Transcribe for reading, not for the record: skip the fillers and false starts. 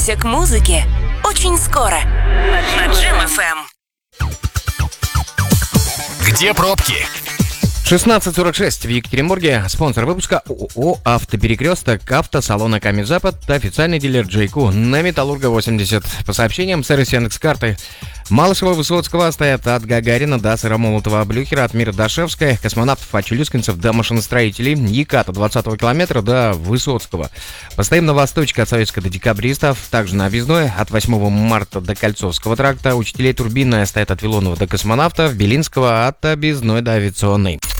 Приготовься к музыке очень скоро на Джем FM. Где пробки? 16:46 в Екатеринбурге. Спонсор выпуска ООО «Автоперекресток», автосалона «Камень Запад», официальный дилер Джейку на Металлурга 80. По сообщениям, сервис Яндекс.Карты. Малышева, Высоцкого стоят от Гагарина до Сыромолотова, Блюхера, от Мира до Шевской, космонавтов от Челюскинцев до машиностроителей, Еката 20-го километра до Высоцкого. Постоим на Восточке от Советской до Декабристов, также на Объездной от 8 марта до Кольцовского тракта, учителей Турбинная стоят от Вилонова до Космонавтов, Белинского от Объездной до Авиационной.